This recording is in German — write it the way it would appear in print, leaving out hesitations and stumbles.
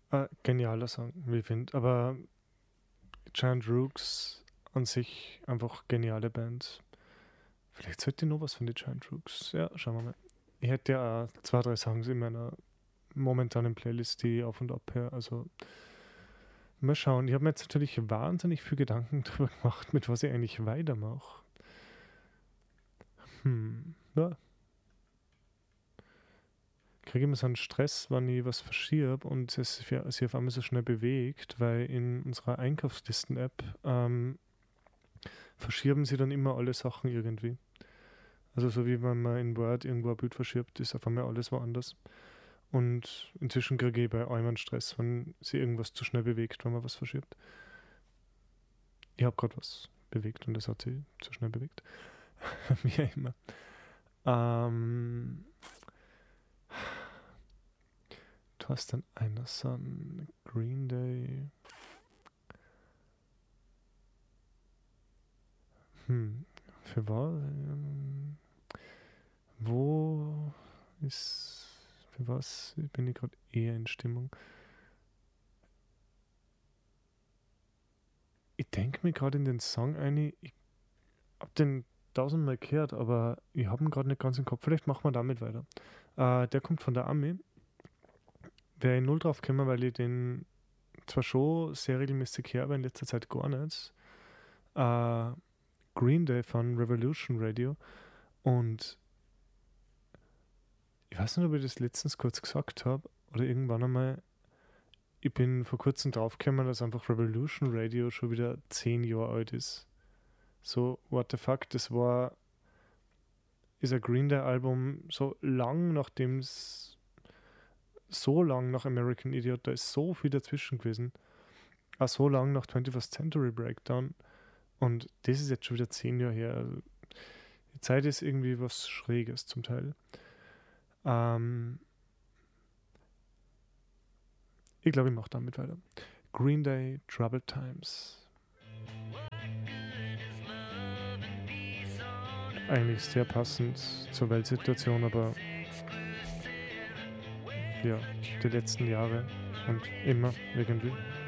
Genialer Song, wie ich finde. Aber Giant Rooks an sich einfach geniale Band. Vielleicht sollte ich noch was von den Giant Rooks. Ja, schauen wir mal. Ich hätte ja auch zwei, drei Songs in meiner momentanen Playlist, die ich auf und ab höre. Also mal schauen. Ich habe mir jetzt natürlich wahnsinnig viel Gedanken darüber gemacht, mit was ich eigentlich weitermache. Ja. Kriege immer so einen Stress, wenn ich was verschiebe und es sich auf einmal so schnell bewegt, weil in unserer Einkaufslisten-App verschieben sie dann immer alle Sachen irgendwie. Also so wie wenn man in Word irgendwo ein Bild verschiebt, ist auf einmal alles woanders. Und inzwischen kriege ich bei allem einen Stress, wenn sie irgendwas zu schnell bewegt, wenn man was verschiebt. Ich habe gerade was bewegt und das hat sie zu schnell bewegt. Wie auch immer. Ähm, du hast dann einer Son, Green Day. Für was? Wo ist. Für was bin ich gerade eher in Stimmung? Ich denke mir gerade in den Song ein, ich hab den tausendmal gehört, aber ich habe ihn gerade nicht ganz im Kopf. Vielleicht machen wir damit weiter. Der kommt von der Army. Wäre ich null drauf gekommen, weil ich den zwar schon sehr regelmäßig höre, aber in letzter Zeit gar nicht. Green Day von Revolution Radio. Und ich weiß nicht, ob ich das letztens kurz gesagt habe oder irgendwann einmal. Ich bin vor kurzem draufgekommen, dass einfach Revolution Radio schon wieder 10 Jahre alt ist. So, what the fuck, ist ein Green Day Album so lang, nachdem es so lang nach American Idiot, da ist so viel dazwischen gewesen. Auch so lang nach 21st Century Breakdown. Und das ist jetzt schon wieder 10 Jahre her. Also, die Zeit ist irgendwie was Schräges zum Teil. Ich glaube, ich mache damit weiter. Green Day, Troubled Times. Eigentlich sehr passend zur Weltsituation, aber ja, die letzten Jahre und immer irgendwie.